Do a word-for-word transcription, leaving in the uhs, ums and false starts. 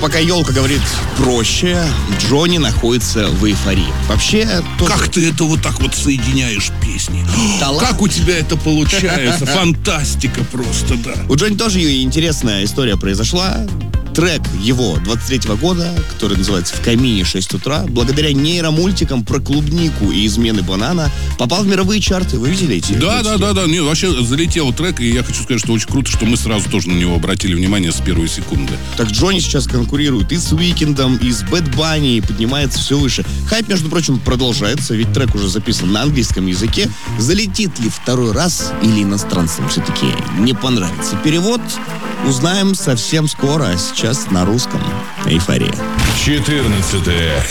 пока елка говорит проще, Джонни находится в эйфории. Вообще... Тоже... Как ты это вот так вот соединяешь песни? Да ладно. Как у тебя это получается? Фантастика просто, да. У Джонни тоже интересная история произошла. Трек его двадцать третьего года, который называется «В камине шесть утра», благодаря нейромультикам про клубнику и измены банана, попал в мировые чарты. Вы видели эти? Да, да, да, да. Не, вообще залетел трек, и я хочу сказать, что очень круто, что мы сразу тоже на него обратили внимание с первой секунды. Так Джонни сейчас конкурирует и с Уикендом, и с Бэд Банни, и поднимается все выше. Хайп, между прочим, продолжается, ведь трек уже записан на английском языке. Залетит ли второй раз или иностранцам все-таки не понравится перевод? Узнаем совсем скоро, а сейчас на русском. Эйфория. четырнадцатое